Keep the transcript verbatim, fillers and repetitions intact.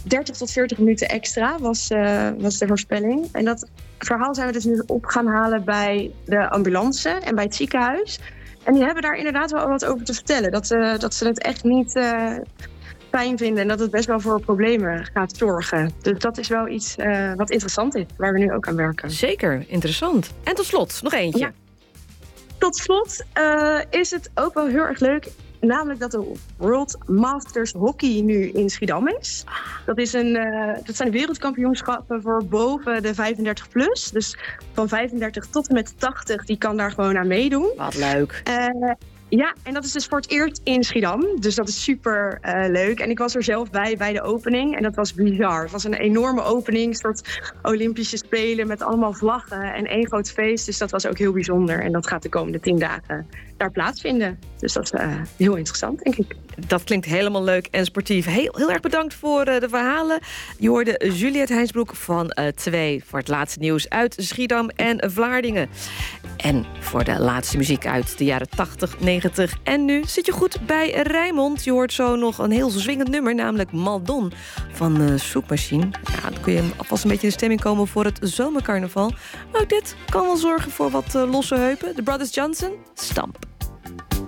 dertig tot veertig minuten extra was, uh, was de voorspelling. En dat verhaal zijn we dus nu op gaan halen bij de ambulance en bij het ziekenhuis. En die hebben daar inderdaad wel wat over te vertellen. Dat, uh, dat ze het echt niet uh, fijn vinden en dat het best wel voor problemen gaat zorgen. Dus dat is wel iets uh, wat interessant is, waar we nu ook aan werken. Zeker, interessant. En tot slot, nog eentje. Ja. Tot slot uh, is het ook wel heel erg leuk, namelijk dat de World Masters Hockey nu in Schiedam is. Dat, is een, uh, dat zijn wereldkampioenschappen voor boven de vijfendertig plus. Dus van vijfendertig tot en met tachtig, die kan daar gewoon aan meedoen. Wat leuk. Uh, Ja, en dat is dus voor het eerst in Schiedam. Dus dat is super uh, leuk. En ik was er zelf bij, bij de opening. En dat was bizar. Het was een enorme opening. Een soort Olympische Spelen met allemaal vlaggen en één groot feest. Dus dat was ook heel bijzonder. En dat gaat de komende tien dagen daar plaatsvinden. Dus dat is uh, heel interessant, denk ik. Dat klinkt helemaal leuk en sportief. Heel, heel erg bedankt voor uh, de verhalen. Je hoorde Juliette Heinsbroek van uh, twee voor het laatste nieuws uit Schiedam en Vlaardingen. En voor de laatste muziek uit de jaren tachtig, negentig. En nu zit je goed bij Rijnmond. Je hoort zo nog een heel zwingend nummer, namelijk Maldon van uh, Zoekmachine. Ja, dan kun je alvast een beetje in de stemming komen voor het zomercarnaval. Maar ook dit kan wel zorgen voor wat uh, losse heupen. De Brothers Johnson, Stamp.